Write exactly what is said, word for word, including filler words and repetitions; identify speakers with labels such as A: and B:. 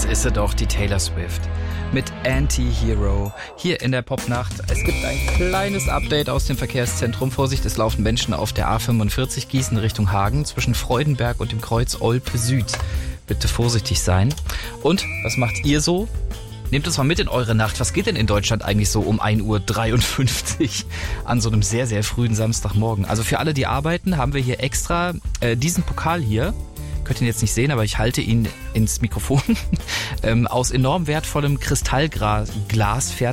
A: ist sie doch, die Taylor Swift. Mit Anti-Hero. Hier in der Popnacht. Es gibt ein kleines Update aus dem Verkehrszentrum. Vorsicht, es laufen Menschen auf der A fünfundvierzig Gießen Richtung Hagen zwischen Freudenberg und dem Kreuz Olpe Süd. Bitte vorsichtig sein. Und, was macht ihr so? Nehmt uns mal mit in eure Nacht. Was geht denn in Deutschland eigentlich so um ein Uhr dreiundfünfzig an so einem sehr, sehr frühen Samstagmorgen? Also für alle, die arbeiten, haben wir hier extra äh, diesen Pokal hier. Könnt ihn jetzt nicht sehen, aber ich halte ihn ins Mikrofon. ähm, aus enorm wertvollem Kristallglas fertig